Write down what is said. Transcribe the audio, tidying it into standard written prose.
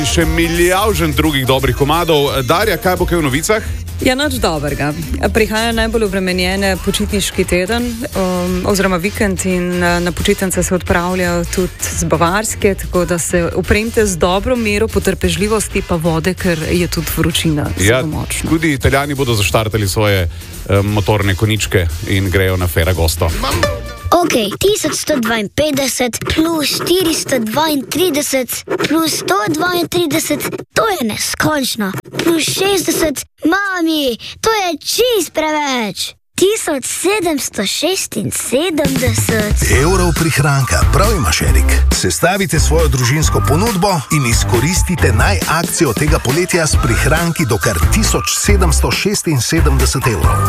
Še milijavžen drugih dobrih komadov. Darja, kaj bo kaj v novicah? Ja, nič dobrega. Prihaja najbolj obremenjen počitniški teden oziroma vikend in na počitnice se odpravljajo tudi z Bavarske, tako da se opremite z dobro mero potrpežljivosti pa vode, ker je tudi vročina zelo močna. Tudi Italijani bodo zaštartali svoje motorne koničke in grejo na Ferragosto. Ok, 1152 plus 432 plus 132, to je neskončno. Plus 60, mami, to je čist preveč. 1776 evrov prihranka, prav imaš, Erik. Sestavite svojo družinsko ponudbo in izkoristite akcijo tega poletja s prihranki do kar 1776 evrov.